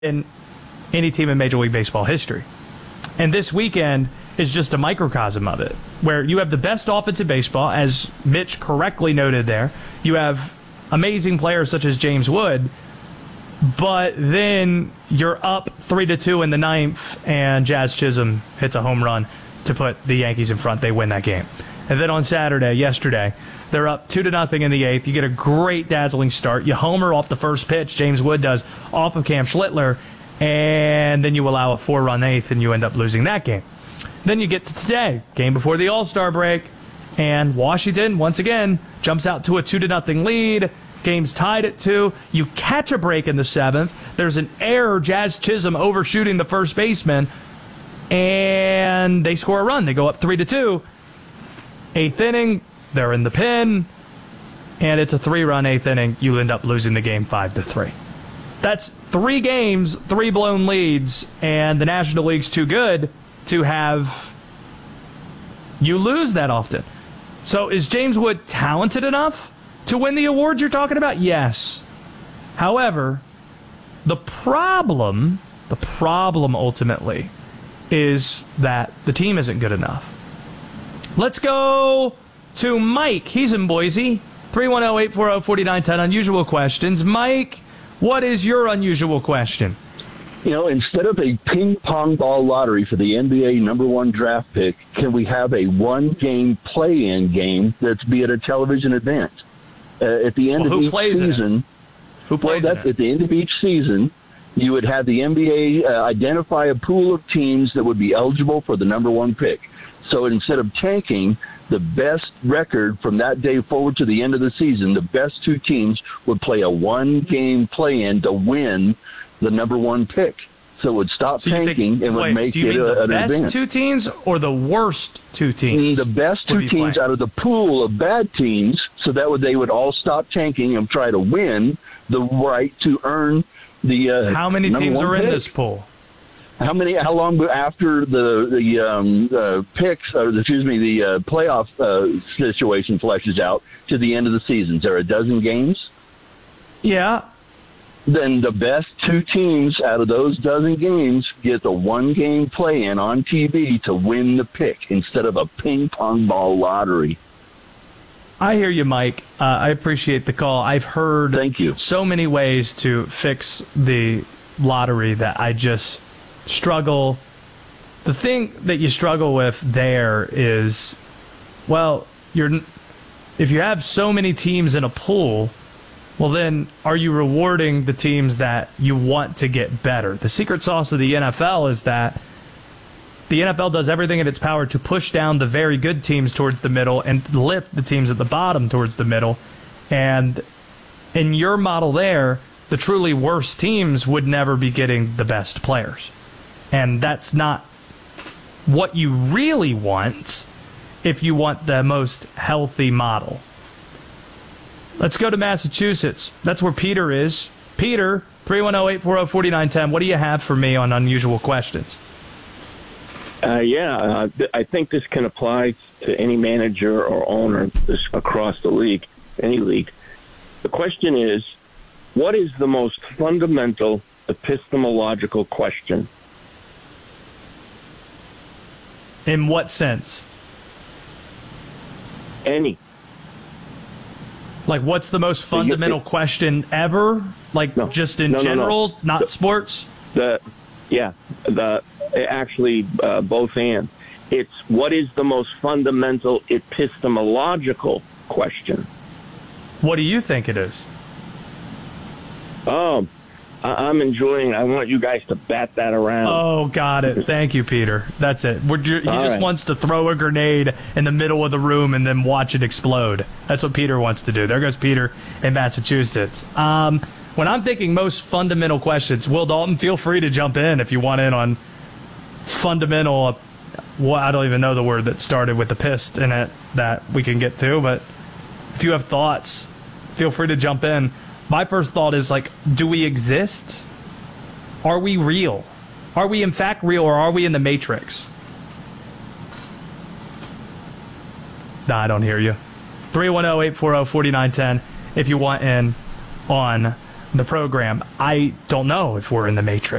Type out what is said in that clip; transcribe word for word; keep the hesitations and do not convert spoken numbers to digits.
in any team in Major League Baseball history. And this weekend is just a microcosm of it, where you have the best offense in baseball, as Mitch correctly noted there. You have amazing players such as James Wood, but then you're up three to two in the ninth, and Jazz Chisholm hits a home run to put the Yankees in front. They win that game. And then on Saturday, yesterday, they're up two to nothing in the eighth. You get a great, dazzling start. You homer off the first pitch. James Wood does off of Cam Schlittler, and then you allow a four-run eighth, and you end up losing that game. Then you get to today, game before the All-Star break, and Washington, once again, jumps out to a two to nothing lead. Game's tied at two. You catch a break in the seventh. There's an error, Jazz Chisholm overshooting the first baseman, and they score a run. They go up three to two. Eighth inning, they're in the pen, and it's a three-run eighth inning. You end up losing the game five to three. That's three games, three blown leads, and the National League's too good to have you lose that often. So is James Wood talented enough to win the award you're talking about? Yes. However, the problem, the problem ultimately is that the team isn't good enough. Let's go to Mike. He's in Boise. three one zero, eight four zero, four nine one zero. Unusual questions. Mike, what is your unusual question? You know, instead of a ping pong ball lottery for the N B A number one draft pick, can we have a one-game play-in game that's be at a television event? Uh, at the end well, of who each plays season, who plays well, that, at the end of each season, you would have the N B A uh, identify a pool of teams that would be eligible for the number one pick. So instead of tanking, the best record from that day forward to the end of the season, the best two teams would play a one-game play-in to win the number one pick. So it would stop so tanking think, and would wait, make do you it mean a, the an best event. two teams or the worst two teams? The best two teams playing? out of the pool of bad teams, so that would they would all stop tanking and try to win the right to earn the uh, How many number teams one are in pick. this pool? How many? How long after the the um, uh, picks, or excuse me, the uh, playoff uh, situation fleshes out to the end of the season? Is there a dozen games? Yeah. Then the best two teams out of those dozen games get the one-game play-in on T V to win the pick instead of a ping-pong ball lottery. I hear you, Mike. Uh, I appreciate the call. I've heard Thank you. so many ways to fix the lottery that I just struggle. The thing that you struggle with there is, well, you're if you have so many teams in a pool, well then are you rewarding the teams that you want to get better? The secret sauce of the N F L is that the N F L does everything in its power to push down the very good teams towards the middle and lift the teams at the bottom towards the middle. And in your model there, the truly worst teams would never be getting the best players. And that's not what you really want if you want the most healthy model. Let's go to Massachusetts. That's where Peter is. Peter, three one zero, eight four zero, four nine one zero. What do you have for me on unusual questions? Uh, yeah, uh, th- I think this can apply to any manager or owner this, across the league, any league. The question is, what is the most fundamental epistemological question? In what sense? Any. Like, what's the most fundamental So you, question ever? Like, no, just in no, no, general, no. not the, sports? The yeah, the actually uh, both and. It's what is the most fundamental epistemological question? What do you think it is? Oh, I- I'm enjoying. I want you guys to bat that around. Oh, got it. Thank you, Peter. That's it. We're, he All just right. wants to throw a grenade in the middle of the room and then watch it explode. That's what Peter wants to do. There goes Peter in Massachusetts. Um, when I'm thinking most fundamental questions, Will Dalton, feel free to jump in if you want in on fundamental. Well, I don't even know the word that started with the pissed in it that we can get to, but if you have thoughts, feel free to jump in. My first thought is, like, do we exist? Are we real? Are we in fact real, or are we in the Matrix? Nah, I don't hear you. three one zero, eight four zero, four nine one zero if you want in on the program. I don't know if we're in the matrix.